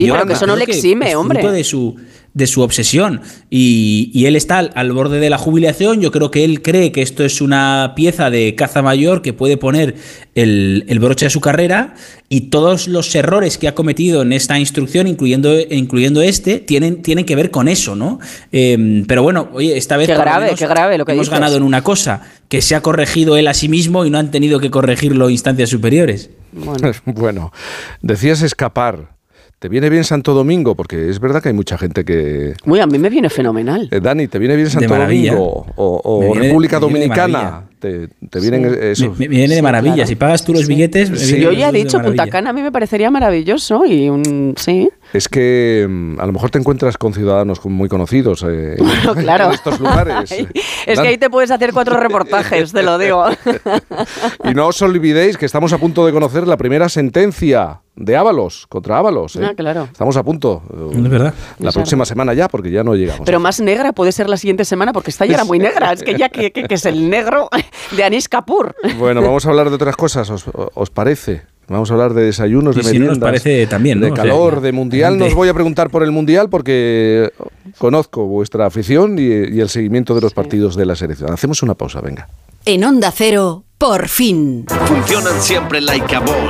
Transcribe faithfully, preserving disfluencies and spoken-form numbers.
Y pero que eso no le exime, hombre. De su, de su obsesión. Y, y él está al, al borde de la jubilación. Yo creo que él cree que esto es una pieza de caza mayor que puede poner el, el broche a su carrera. Y todos los errores que ha cometido en esta instrucción, incluyendo, incluyendo este, tienen, tienen que ver con eso, ¿no? Eh, pero bueno, oye, esta vez qué grave, qué grave lo que hemos dices. ganado en una cosa, que se ha corregido él a sí mismo y no han tenido que corregirlo instancias superiores. Bueno, bueno decías escapar. ¿Te viene bien Santo Domingo? Porque es verdad que hay mucha gente que... Uy, a mí me viene fenomenal. Eh, Dani, ¿te viene bien Santo Domingo? O, o viene, República Dominicana. ¿Te, te vienen sí. eso? Me, me viene de maravilla. Sí, claro. Si pagas tú los sí. billetes... Sí. Yo ya he dicho, Punta Cana a mí me parecería maravilloso. y un Sí. Es que a lo mejor te encuentras con ciudadanos muy conocidos eh, bueno, claro. en estos lugares. Ay, es Dan... que ahí te puedes hacer cuatro reportajes, te lo digo. Y no os olvidéis que estamos a punto de conocer la primera sentencia de Ábalos, contra Ábalos. ¿eh? Ah, claro. Estamos a punto. Es verdad. La es próxima verdad. semana ya, porque ya no llegamos. Pero más negra puede ser la siguiente semana, porque esta ya era muy negra. Es que ya que, que, que es el negro de Anish Kapoor. Bueno, vamos a hablar de otras cosas, ¿os, os parece? Vamos a hablar de desayunos, y de meriendas, si no nos parece también, ¿no? de calor, o sea, que, de mundial. No os voy a preguntar por el mundial porque conozco vuestra afición y, y el seguimiento de los sí. partidos de la selección. Hacemos una pausa, venga. En Onda Cero, por fin. Funcionan siempre like a boss.